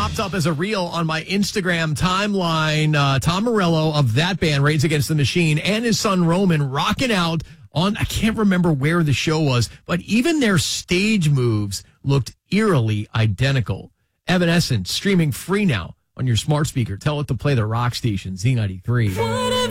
popped up as a reel on my Instagram timeline. Tom Morello of that band, Rage Against the Machine, and his son Roman rocking out on, I can't remember where the show was, but even their stage moves looked eerily identical. Evanescence, streaming free now on your smart speaker. Tell it to play the rock station, Z93.